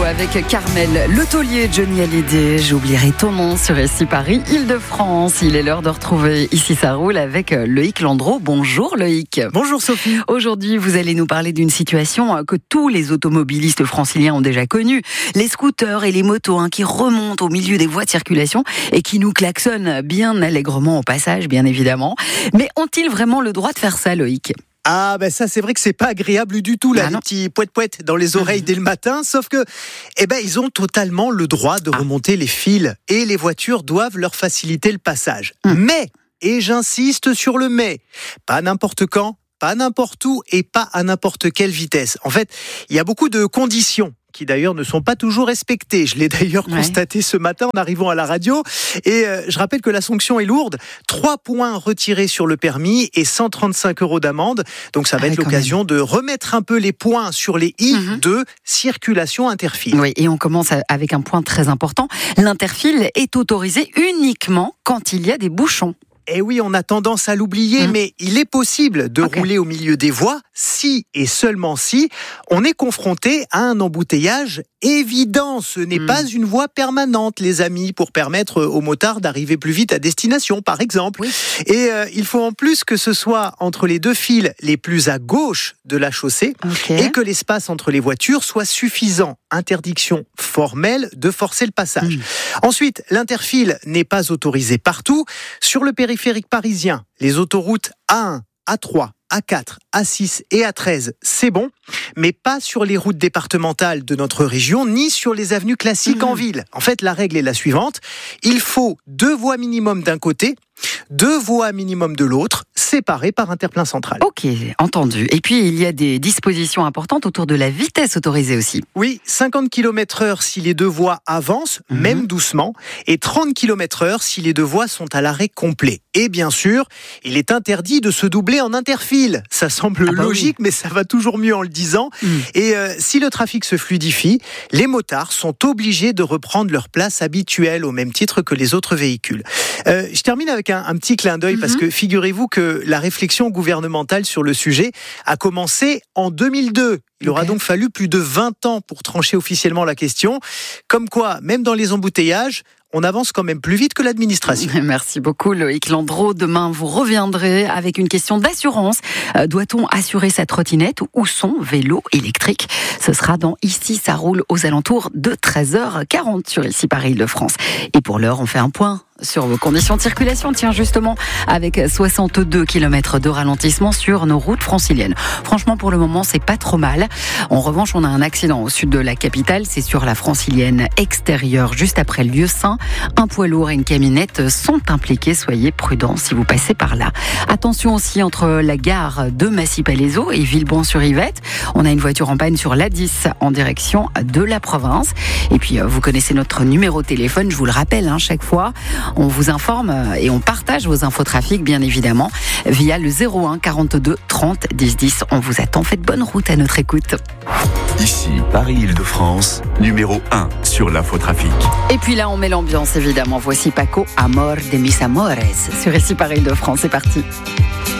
avec Carmel, le taulier Johnny Hallyday. J'oublierai ton nom sur ici Paris, Île-de-France. Il est l'heure de retrouver Ici ça roule avec Loïc Landreau. Bonjour Loïc. Bonjour Sophie. Aujourd'hui, vous allez nous parler d'une situation que tous les automobilistes franciliens ont déjà connue. Les scooters et les motos qui remontent au milieu des voies de circulation et qui nous klaxonnent bien allègrement au passage, bien évidemment. Mais ont-ils vraiment le droit de faire ça, Loïc ? Ah ben ça c'est vrai que c'est pas agréable du tout là, les petits poètes dans les oreilles dès le matin, sauf que ils ont totalement le droit de remonter les fils et les voitures doivent leur faciliter le passage. Mais, et j'insiste sur le mais, pas n'importe quand, pas n'importe où et pas à n'importe quelle vitesse. En fait, il y a beaucoup de conditions qui d'ailleurs ne sont pas toujours respectées. Je l'ai d'ailleurs constaté ce matin en arrivant à la radio. Et je rappelle que la sanction est lourde. 3 points retirés sur le permis et 135 € d'amende. Donc ça va être l'occasion de remettre un peu les points sur les i de circulation interfile. Oui, et on commence avec un point très important. L'interfile est autorisé uniquement quand il y a des bouchons. Eh oui, on a tendance à l'oublier, mais il est possible de rouler au milieu des voies si et seulement si on est confronté à un embouteillage évident. Ce n'est pas une voie permanente, les amis, pour permettre aux motards d'arriver plus vite à destination, par exemple. Oui. Et il faut en plus que ce soit entre les 2 fils les plus à gauche de la chaussée et que l'espace entre les voitures soit suffisant. Interdiction formelle de forcer le passage. Ensuite, l'interfile n'est pas autorisé partout. Sur le périphérique parisien, les autoroutes A1, A3, A4, A6 et A13, c'est bon, mais pas sur les routes départementales de notre région, ni sur les avenues classiques en ville. En fait, la règle est la suivante, il faut 2 voies minimum d'un côté, 2 voies minimum de l'autre, séparées par un terre-plein central. Ok, entendu. Et puis, il y a des dispositions importantes autour de la vitesse autorisée aussi. Oui, 50 km/h si les 2 voies avancent, même doucement, et 30 km/h si les 2 voies sont à l'arrêt complet. Et bien sûr, il est interdit de se doubler en interfile. Ça semble logique, mais ça va toujours mieux en le disant. Et si le trafic se fluidifie, les motards sont obligés de reprendre leur place habituelle au même titre que les autres véhicules. Je termine avec un petit clin d'œil parce que figurez-vous que la réflexion gouvernementale sur le sujet a commencé en 2002. Il aura donc fallu plus de 20 ans pour trancher officiellement la question. Comme quoi, même dans les embouteillages, on avance quand même plus vite que l'administration. Merci beaucoup Loïc Landreau. Demain, vous reviendrez avec une question d'assurance. Doit-on assurer sa trottinette ou son vélo électrique ? Ce sera dans Ici ça roule aux alentours de 13h40 sur Ici Paris Île-de-France. Et pour l'heure, on fait un point sur vos conditions de circulation. Tiens, justement, avec 62 km de ralentissement sur nos routes franciliennes. Franchement, pour le moment, c'est pas trop mal. En revanche, on a un accident au sud de la capitale. C'est sur la francilienne extérieure, juste après Lieu-Saint. Un poids lourd et une camionnette sont impliqués. Soyez prudents si vous passez par là. Attention aussi entre la gare de Massy-Palaiseau et Villebon-sur-Yvette. On a une voiture en panne sur l'A10 en direction de la province. Et puis, vous connaissez notre numéro de téléphone. Je vous le rappelle, chaque fois. On vous informe et on partage vos infos trafic, bien évidemment, via le 01 42 30 10 10. On vous attend. Faites bonne route à notre écoute. Ici, Paris-Île-de-France, numéro 1 sur l'infotrafic. Et puis là, on met l'ambiance, évidemment. Voici Paco, Amor de mis amores, sur Ici Paris-Île-de-France. C'est parti.